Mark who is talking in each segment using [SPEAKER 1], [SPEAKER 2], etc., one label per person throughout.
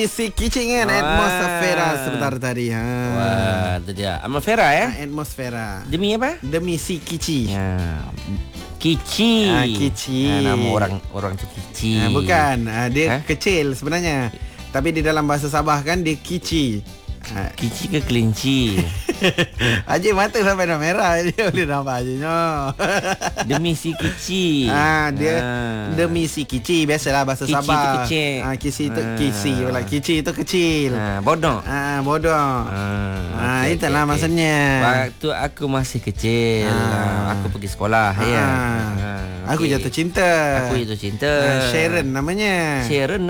[SPEAKER 1] Si kicing kan atmosfera sebentar tadi.
[SPEAKER 2] Wah, itu dia. Atmosfera ya?
[SPEAKER 1] Atmosfera.
[SPEAKER 2] Demi apa?
[SPEAKER 1] Demi si kici.
[SPEAKER 2] Ya. Kici.
[SPEAKER 1] Kici.
[SPEAKER 2] Nama orang tu Kici.
[SPEAKER 1] Bukan, dia kecil sebenarnya. Tapi di dalam bahasa Sabah kan dia kici.
[SPEAKER 2] Kici ke kelinci?
[SPEAKER 1] Haji mata sampai dah merah. Dia boleh nampak Haji.
[SPEAKER 2] Demi si Kici.
[SPEAKER 1] Dia demi si kici. Biasalah bahasa
[SPEAKER 2] Kici
[SPEAKER 1] Sabah.
[SPEAKER 2] tu kecil.
[SPEAKER 1] Kici tu kisi pula. Kici tu kecil.
[SPEAKER 2] Bodoh.
[SPEAKER 1] Bodoh. Itulah maksudnya.
[SPEAKER 2] Waktu aku masih kecil, aku pergi sekolah
[SPEAKER 1] Aku jatuh cinta.
[SPEAKER 2] Aku jatuh cinta.
[SPEAKER 1] Sharon namanya.
[SPEAKER 2] Sharon.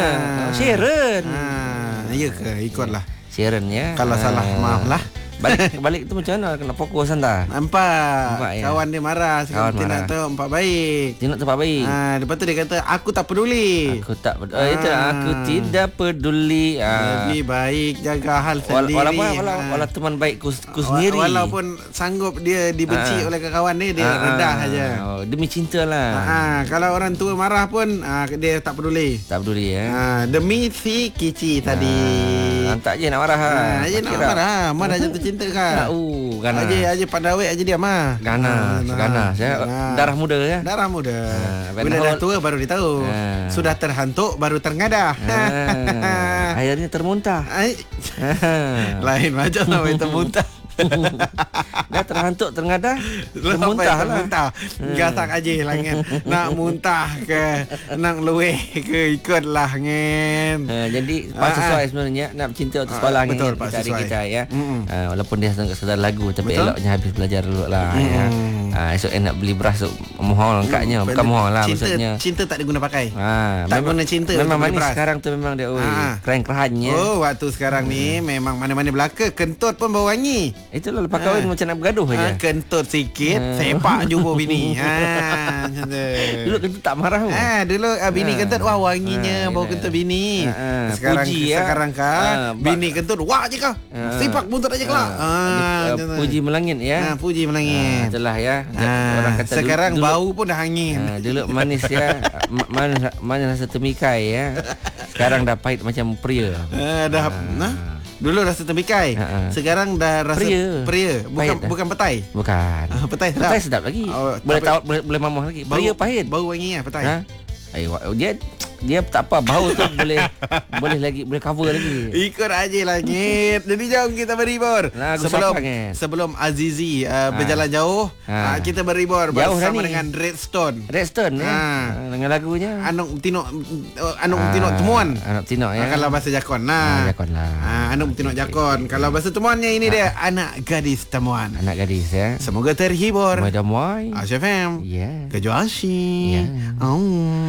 [SPEAKER 1] Ya ke? Ikutlah.
[SPEAKER 2] Sharon ya.
[SPEAKER 1] Kalau salah maaf lah.
[SPEAKER 2] Balik tu macam mana? Kena fokus anda.
[SPEAKER 1] Nampak
[SPEAKER 2] ya?
[SPEAKER 1] Kawan dia marah.
[SPEAKER 2] Kawan marah.
[SPEAKER 1] Nak tahu empat baik.
[SPEAKER 2] Dia nak tempat baik.
[SPEAKER 1] Lepas tu dia kata aku tak peduli.
[SPEAKER 2] Aku tak peduli. Itu aku tidak peduli.
[SPEAKER 1] Lebih baik jaga hal sendiri.
[SPEAKER 2] Walau teman baikku sendiri.
[SPEAKER 1] Walaupun sanggup dia dibenci oleh kawan dia redah aja.
[SPEAKER 2] Demi cinta lah.
[SPEAKER 1] Kalau orang tua marah pun dia tak peduli.
[SPEAKER 2] Tak peduli ya.
[SPEAKER 1] Demi si kici tadi.
[SPEAKER 2] Tak je nak marah.
[SPEAKER 1] Aje nak marah. Mana jatuh cinta kan?
[SPEAKER 2] Ganas.
[SPEAKER 1] Aje pandawek aje dia mah.
[SPEAKER 2] Ganas ya. Darah muda ya.
[SPEAKER 1] Darah muda. Bila dah tua baru dia tahu. Sudah terhantuk baru terngadah.
[SPEAKER 2] Akhirnya termuntah.
[SPEAKER 1] Lain macam sampai termuntah.
[SPEAKER 2] Dah terhantuk terngadah termuntah lah.
[SPEAKER 1] Gasak aja lah kan. Nak muntah ke nak lueh ke ikutlah ngen.
[SPEAKER 2] Jadi Pak sesuai sebenarnya nak cinta waktu sekolah ngen.
[SPEAKER 1] Betul Pak sesuai
[SPEAKER 2] Kita ya. Walaupun dia sekadar lagu tapi eloknya habis belajar dulu lah ya. Esok nak beli beras mohon kaknya. Bukan mohon lah maksudnya.
[SPEAKER 1] Cinta tak diguna pakai. Tak
[SPEAKER 2] memang,
[SPEAKER 1] guna cinta.
[SPEAKER 2] Memang manis sekarang tu memang dia keren-kerannya.
[SPEAKER 1] Waktu sekarang ni memang mana-mana belaka kentut pun bau wangi.
[SPEAKER 2] Itulah lepas kahwin macam nak bergaduh aja.
[SPEAKER 1] Kentut sikit, sepak jumpa bini.
[SPEAKER 2] Dulu kentut tak marah pun.
[SPEAKER 1] Dulu bini kentut wah wanginya bau kentut bini. Sekarang
[SPEAKER 2] puji,
[SPEAKER 1] sekarang bini kentut wah je kau. Sepak buntut aja kelak.
[SPEAKER 2] Puji melangit ya.
[SPEAKER 1] Puji melangit.
[SPEAKER 2] Itulah ya. Orang kata
[SPEAKER 1] sekarang
[SPEAKER 2] dulu,
[SPEAKER 1] bau pun dah angin.
[SPEAKER 2] Dulu manis ya. Manis rasa temikai ya. Sekarang dah pahit macam pria.
[SPEAKER 1] Dulu rasa tembikai. Sekarang dah rasa pria. Bukan petai.
[SPEAKER 2] Bukan.
[SPEAKER 1] Petai sedap.
[SPEAKER 2] Petai sedap lagi. Boleh mamah lagi. Pria pahit.
[SPEAKER 1] Bau wangi petai.
[SPEAKER 2] Dia tak apa, bau tu boleh cover lagi.
[SPEAKER 1] Ikut aja langit. Jadi jom kita berhibur. Sebelum Azizi berjalan jauh, kita berhibur bersama dengan Redstone.
[SPEAKER 2] Redstone ya. Dengan lagunya
[SPEAKER 1] Anuk Tinok Temuan.
[SPEAKER 2] Anuk Tinok ya.
[SPEAKER 1] Kalau bahasa Jakon
[SPEAKER 2] Jakon lah.
[SPEAKER 1] Anuk Tinok Jakon. Kalau bahasa temuannya ini dia anak gadis temuan.
[SPEAKER 2] Anak gadis ya.
[SPEAKER 1] Semoga terhibur.
[SPEAKER 2] Madam Wai.
[SPEAKER 1] Asyafam.
[SPEAKER 2] Ya.
[SPEAKER 1] Kejuashi.
[SPEAKER 2] Ya.